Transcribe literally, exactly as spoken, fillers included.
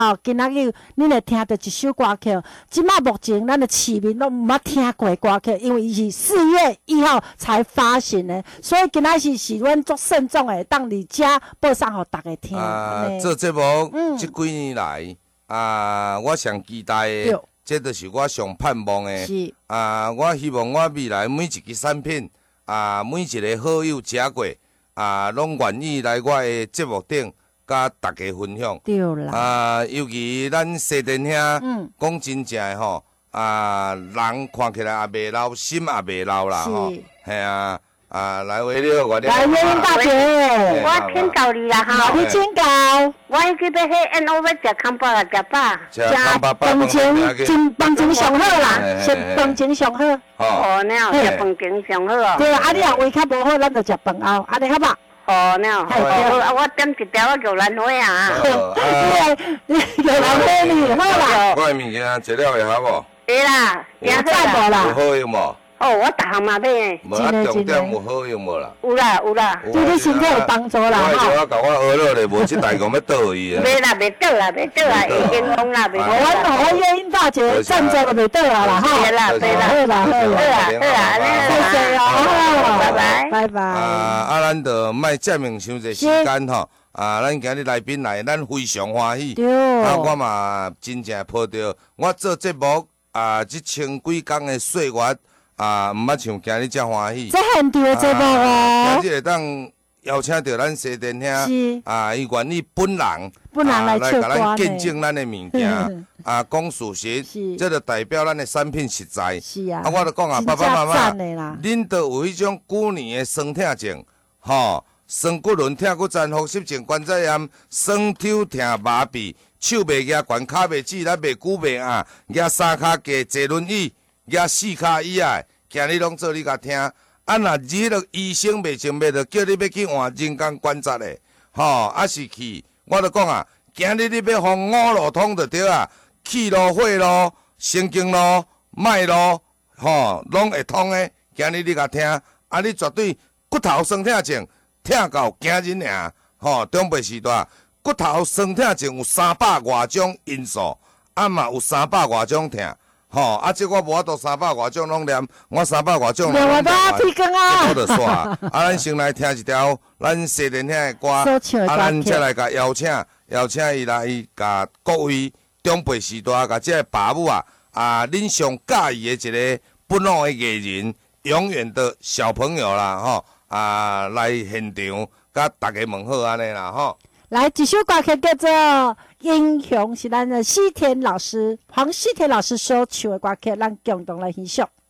哦，今仔日恁会听到一首歌曲，即马目前咱的市民都毋捌听过歌曲，因为伊是四月一号才发行的，所以今仔日是阮足慎重的，当伫遮播送互大家听。 啊，做节目即几年来，啊，我上期待的，这就是我上盼望的。 是啊，我希望我未来每一支产品，啊，每一个好友食过，啊，拢愿意来我的节目顶。甲大家分享， 对啦， 啊，尤其咱西电兄， 嗯， 讲真正的吼，啊，人看起来也袂老，心也袂老啦，吼，系啊，啊，来为了我来，岳英大姐， 我请教你啦哈， 你请教， 我去要迄宴我要食康巴啦，食饱， 食饭前真饭前上好啦，食饭前上好， 哦，那样食饭前上好哦， 对啊，啊你若胃较无好，咱就食饭后，安尼好吧？ 哦，那样，哦，我点一条玉兰花啊， 玉兰花你好啦， 我的物件食了会好无？ 会啦， 有赞无啦？ 有好用无？ 哦，我逐项嘛买诶。 无啊，重点有好用无啦？ 有啦有啦， 对你身体有帮助啦。 我我甲我学了咧，无即代讲要倒伊啊。 袂啦，袂倒啦，袂倒啦，已经讲啦，袂倒。 我我岳英大姐站着就袂倒啦啦，哈。 对啦对啦， 好啦好啦好啦好啦， 谢谢哦， 拜拜拜拜。 啊啊，咱就莫占用伤济时间吼。啊，咱今日来宾来，咱非常欢喜。 对。 啊，我嘛真正抱着我做节目啊，即千几工的岁月。啊，毋捌像今日遮欢喜。 这现场的节目哦。 今日会当邀請到咱西電兄，啊，伊願意本人， 本人來唱歌呢， 來見證咱的物件，啊，講事實，這就代表咱的產品實在。 是啊。 啊，我就講啊，爸爸媽媽，恁都有迄種舊年的酸痛症，吼，酸骨輪、痛骨粘、風濕症、關節炎、酸抽痛、麻痹、手袂舉懸、骹袂止、力袂久袂硬、舉三骹架、坐輪椅、舉四骹以外。今日攏做你甲聽，啊若你迄個醫生袂清袂着，叫你要去換人工關節的，吼，啊是去，我著講啊，今日你要放五路通就對啊，氣路、血路、神經路、脈路，吼，攏會通的。今日你甲聽，啊你絕對骨頭酸痛症，痛到驚人爾，吼，中輩時代，骨頭酸痛症有三百外種因素，啊嘛有三百外種痛。吼，啊！即我無法度三百外種攏念，我三百外種攏念。我著煞，啊！咱先來聽一條咱西電兄的歌，啊！咱再來甲邀請，邀請伊來甲各位長輩時代，甲即個爸母啊，啊！恁上介意的一個本土的藝人，永遠的小朋友啦，吼！啊，來現場，甲大家問好安尼啦，吼。 來，一首歌曲叫做《英雄》，是咱的西田老師黃西田老師所唱的歌曲，咱共同來欣賞。